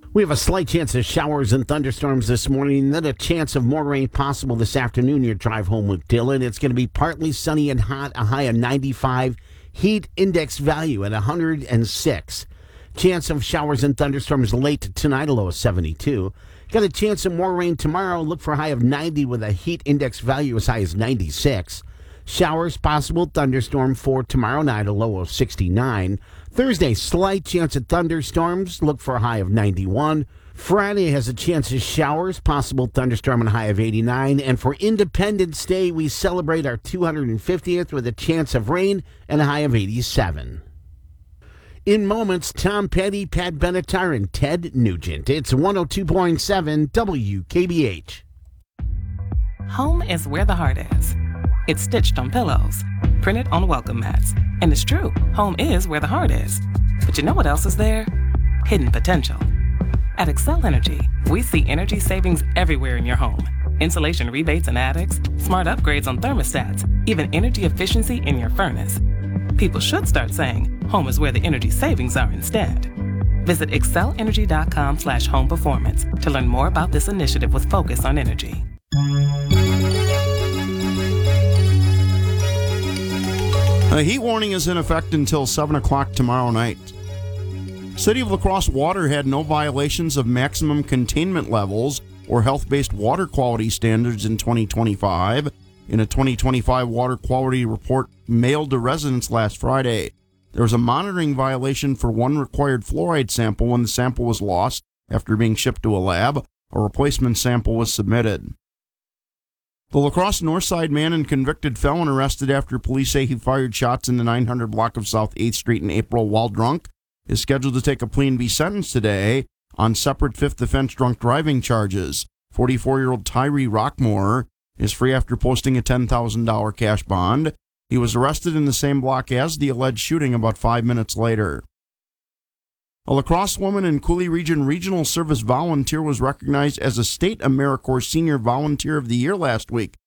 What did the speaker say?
We have a slight chance of showers and thunderstorms this morning, then a chance of more rain possible this afternoon. Your drive home with Dylan. It's going to be partly sunny and hot, a high of 95. Heat index value at 106. Chance of showers and thunderstorms late tonight, a low of 72. Got a chance of more rain tomorrow. Look for a high of 90 with a heat index value as high as 96. Showers possible, thunderstorm for tomorrow night, a low of 69. Thursday, slight chance of thunderstorms. Look for a high of 91. Friday has a chance of showers, possible thunderstorm and a high of 89. And for Independence Day, we celebrate our 250th with a chance of rain and a high of 87. In moments, Tom Petty, Pat Benatar, and Ted Nugent. It's 102.7 WKBH. Home is where the heart is. It's stitched on pillows, printed on welcome mats. And it's true, home is where the heart is. But you know what else is there? Hidden potential. At Excel Energy, we see energy savings everywhere in your home. Insulation rebates in attics, smart upgrades on thermostats, even energy efficiency in your furnace. People should start saying, home is where the energy savings are instead. Visit excelenergy.com/home performance to learn more about this initiative with focus on energy. A heat warning is in effect until 7 o'clock tomorrow night. City of La Crosse Water had no violations of maximum containment levels or health-based water quality standards in 2025 in a 2025 water quality report mailed to residents last Friday. There was a monitoring violation for one required fluoride sample when the sample was lost after being shipped to a lab. A replacement sample was submitted. The La Crosse Northside man and convicted felon arrested after police say he fired shots in the 900 block of South 8th Street in April while drunk is scheduled to take a plea and be sentenced today on separate fifth offense drunk driving charges. 44-year-old Tyree Rockmore is free after posting a $10,000 cash bond. He was arrested in the same block as the alleged shooting about 5 minutes later. A La Crosse woman and Coulee Region Regional Service volunteer was recognized as a State AmeriCorps Senior Volunteer of the Year last week.